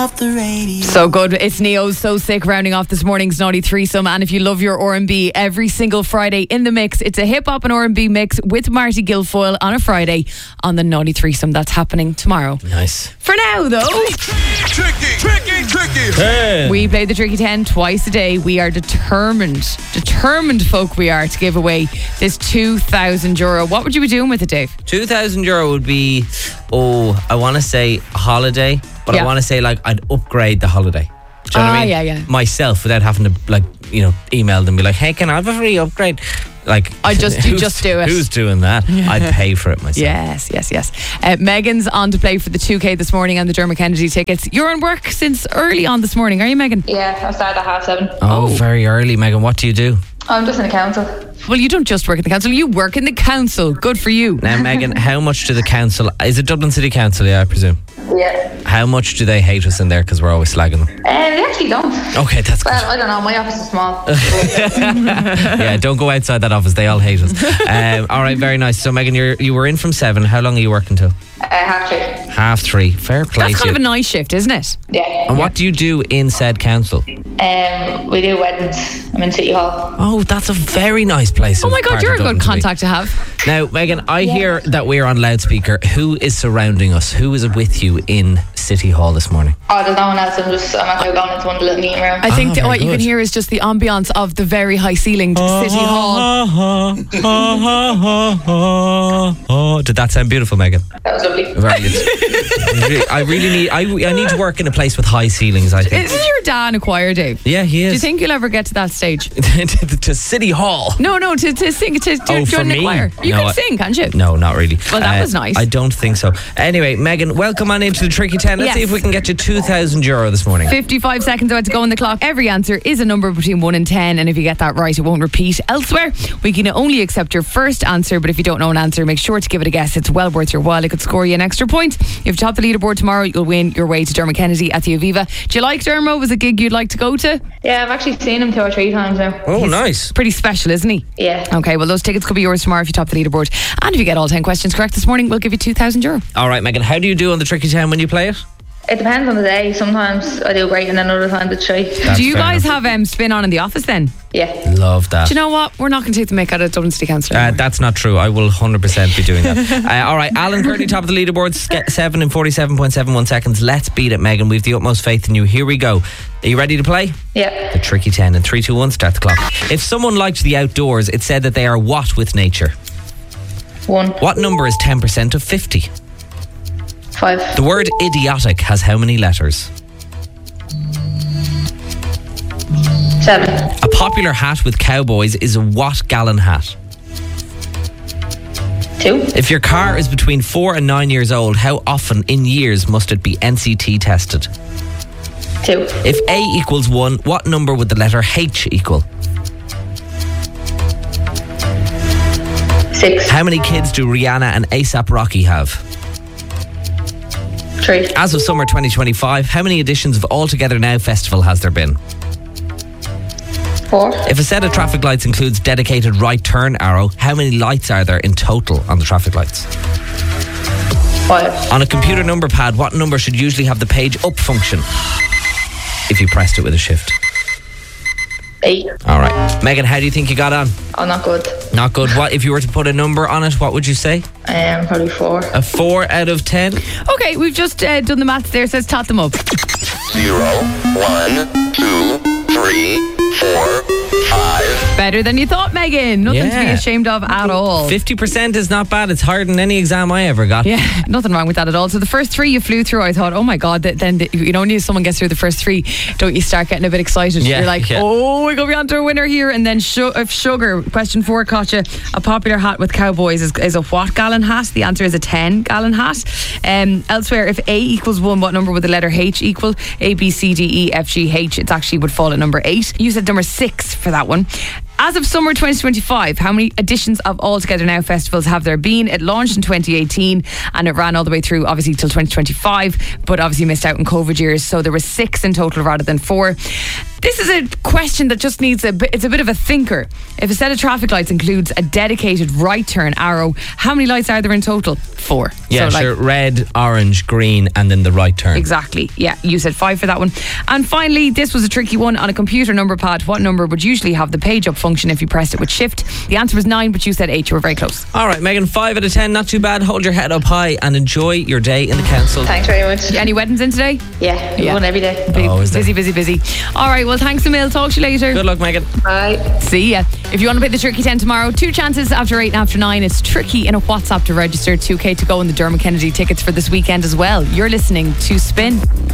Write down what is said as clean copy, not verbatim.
So good. It's Neo's So Sick rounding off this morning's Naughty Threesome. And if you love your R&B, every single Friday in the mix, it's a hip-hop and R&B mix with Marty Guilfoyle on a Friday on the Naughty Threesome. That's happening tomorrow. Nice. For now, though, Tricky. Hey. we play the Tricky 10 twice a day. We are determined folk we are to give away this €2,000. What would you be doing with it, Dave? €2,000 would be, I want to say a holiday, but Yeah. I want to say like I'd upgrade the holiday. Do you know what I mean? Yeah. Myself, without having to email them and be like, hey, can I have a free upgrade? Like, You just do it. Who's doing that? I'd pay for it myself. Yes. Megan's on to play for the 2K this morning and the Dermot Kennedy tickets. You're on work since early on this morning, are you, Megan? Yeah, I started at 7:30. Oh, very early, Megan. What do you do? I'm just in the council. Well, you don't just work in the council, you work in the council. Good for you. Now, Megan, how much do the council... Is it Dublin City Council, yeah, I presume? Yeah. How much do they hate us in there because we're always slagging them? They actually don't. Okay, that's good. Well, I don't know. My office is small. Yeah, don't go outside that office. They all hate us. All right, very nice. So, Megan, you were in from 7. How long are you working till? 3:30. 3:30. Fair play That's to kind you. of a nice shift, isn't it? Yeah. And what do you do in said council? We do weddings. I'm in City Hall. Oh, that's a very nice place. Oh my God, you're a good contact to have. Now, Megan, I hear that we're on loudspeaker. Who is surrounding us? Who is with you in City Hall this morning? Oh, there's no one else. I'm actually going into one little meeting room. I think very what you can good. hear is just the ambience of the very high ceilinged City Hall. Did that sound beautiful, Megan? That was lovely. Very good. I really need. I need to work in a place with high ceilings, I think. Isn't your dad in a choir, Dave? Yeah, he is. Do you think you'll ever get to that stage? to City Hall? No, to sing, to Oh, for join the me? choir. You No, can I- sing, can't you? No, not really. Well, that was nice. I don't think so. Anyway, Megan, welcome on into the Tricky 10. Let's Yes. see if we can get you €2,000 this morning. 55 seconds about to go on the clock. Every answer is a number between 1 and 10, and if you get that right, it won't repeat elsewhere. We can only accept your first answer, but if you don't know an answer, make sure to give it a guess. It's well worth your while. It could score you an extra point. If you top the leaderboard tomorrow, you'll win your way to Dermot Kennedy at the Aviva. Do you like Dermot? Was it a gig you'd like to go to? Yeah, I've actually seen him 2 or 3 times now. Oh, nice. Pretty special, isn't he? Yeah. Okay, well, those tickets could be yours tomorrow if you top the leaderboard. And if you get all 10 questions correct this morning, we'll give you €2,000. All right, Megan, how do you do on the Tricky 10 when you play it? It depends on the day. Sometimes I do great and then other times it's shy. That's Do you fair guys enough. have spin on in the office then? Yeah. Love that. Do you know what? We're not going to take the mick out of Dublin City Council. That's not true. I will 100% be doing that. All right, Alan currently top of the leaderboard, 7 in 47.71 seconds. Let's beat it, Megan. We've the utmost faith in you. Here we go. Are you ready to play? Yeah. The Tricky 10 in 3, 2, 1, start the clock. If someone liked the outdoors, it said that they are what with nature? 1. What number is 10% of 50? 5. The word idiotic has how many letters? 7. A popular hat with cowboys is a what gallon hat? 2. If your car is between 4 and 9 years old, how often in years must it be NCT tested? 2. If A equals 1, what number would the letter H equal? 6. How many kids do Rihanna and ASAP Rocky have? 3. As of summer 2025, how many editions of All Together Now Festival has there been? 4. If a set of traffic lights includes dedicated right turn arrow, how many lights are there in total on the traffic lights? 5. On a computer number pad, what number should usually have the page up function if you pressed it with a shift? 8. All right. Megan, how do you think you got on? Oh, not good. Not good. What if you were to put a number on it, what would you say? Probably 4. A 4 out of 10? Okay, we've just done the maths there, so let's tot them up. 0, 1, 2, 3, 4, 5. Better than you thought, Megan. Nothing to be Yeah. ashamed of at all. 50% is not bad. It's higher than any exam I ever got. Yeah, nothing wrong with that at all. So the first 3 you flew through, I thought, oh my God, when someone gets through the first 3, don't you start getting a bit excited? Yeah, You're like, yeah. oh, we're going to be on to a winner here. And then if sugar, question 4 caught you, a popular hat with cowboys is a what gallon hat? The answer is a 10 gallon hat. Elsewhere, if A equals 1, what number would the letter H equal? A, B, C, D, E, F, G, H. It actually would fall at number 8. You said number 6 for that one. As of summer 2025, how many editions of All Together Now festivals have there been? It launched in 2018 and it ran all the way through, obviously, till 2025, but obviously missed out in COVID years. So there were 6 in total rather than 4. This is a question that just needs it's a bit of a thinker. If a set of traffic lights includes a dedicated right turn arrow, how many lights are there in total? 4. Yeah, So, sure. Red, orange, green, and then the right turn. Exactly. Yeah, you said 5 for that one. And finally, this was a tricky one. On a computer number pad, what number would usually have the page up function if you pressed it with shift? The answer was 9, but you said 8. You were very close. All right, Megan, 5 out of 10. Not too bad. Hold your head up high and enjoy your day in the council. Thanks very much. Any weddings in today? Yeah, one every day. Oh, is there? Busy. All right, well, thanks a mil. Talk to you later. Good luck, Megan. Bye. See ya. If you want to play the Tricky 10 tomorrow, 2 chances after 8 and after 9. It's tricky in a WhatsApp to register. 2k to go in the Dermot Kennedy tickets for this weekend as well. You're listening to Spin.